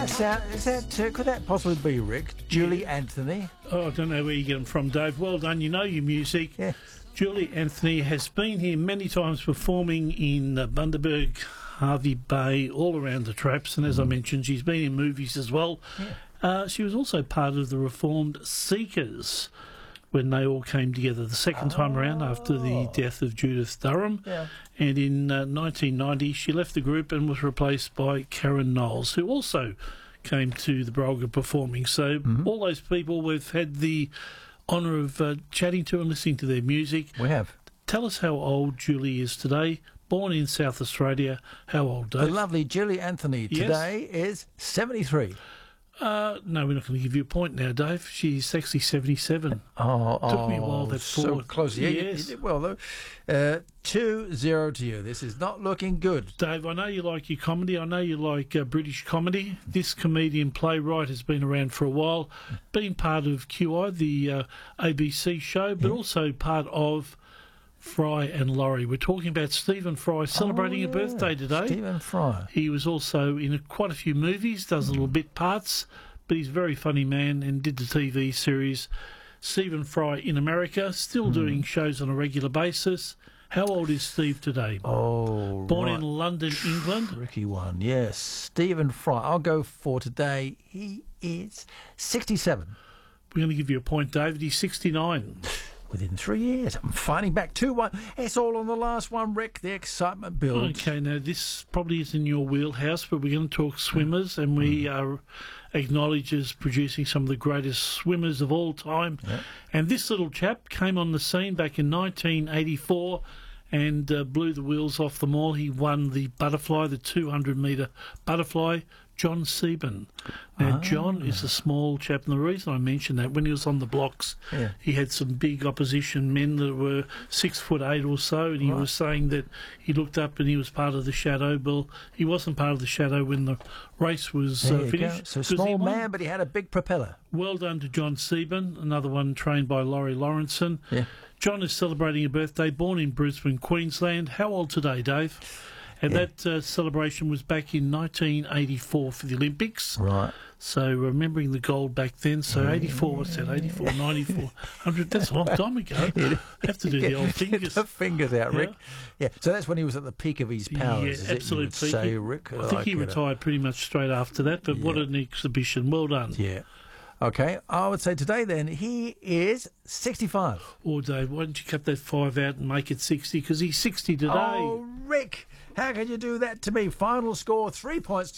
Could that possibly be Rick? Julie Anthony? Oh, I don't know where you get them from, Dave. Well done. You know your music. Yeah. Julie Anthony has been here many times performing in Bundaberg, Hervey Bay, all around the traps. And as I mentioned, she's been in movies as well. Yeah. She was also part of the Reformed Seekers when they all came together the second time around after the death of Judith Durham. Yeah. And in 1990, she left the group and was replaced by Karen Knowles, who also came to the Brolga performing. So all those people we've had the honour of chatting to and listening to their music. We have. Tell us how old Julie is today. Born in South Australia. How old, Dave? The lovely Julie Anthony today is 73. No, we're not going to give you a point now, Dave. She's actually 77. Took me a while. That so close. Yeah, yes. You did well, though. 2-0 to you. This is not looking good. Dave, I know you like your comedy. I know you like British comedy. This comedian playwright has been around for a while, been part of QI, the ABC show, but also part of Fry and Laurie. We're talking about Stephen Fry celebrating a birthday today. Stephen Fry. He was also in quite a few movies, does little bit parts, but he's a very funny man and did the TV series Stephen Fry in America, still doing shows on a regular basis. How old is Steve today? Born in London, England. Tricky one, yes. Stephen Fry. I'll go for today. He is 67. We're going to give you a point, David. He's 69. Within 3 years. I'm fighting back 2-1. It's all on the last one, Rick. The excitement builds. Okay, now this probably is in your wheelhouse, but we're going to talk swimmers, and we are acknowledged as producing some of the greatest swimmers of all time. Yeah. And this little chap came on the scene back in 1984 and blew the wheels off them all. He won the butterfly, the 200-metre butterfly, John Sieben. Now, John is a small chap, and the reason I mention that, when he was on the blocks, he had some big opposition men that were 6'8" or so, and he was saying that he looked up and he was part of the shadow. Well, he wasn't part of the shadow when the race was finished. So small man, but he had a big propeller. Well done to John Sieben, another one trained by Laurie Lawrenson. Yeah. John is celebrating a birthday, born in Brisbane, Queensland. How old today, Dave? And that celebration was back in 1984 for the Olympics. Right. So remembering the gold back then. So 84, what's that? 84, 94, 100. That's a long time ago. Have to do the old fingers. Get the fingers out, Rick. Yeah. So that's when he was at the peak of his powers. Yeah, absolute peak. Say, Rick. I think he retired pretty much straight after that. But what an exhibition. Well done. Yeah. Okay, I would say today then he is 65. Oh, Dave, why don't you cut that 5 out and make it 60? Because he's 60 today. Oh, Rick, how can you do that to me? Final score, 3 points.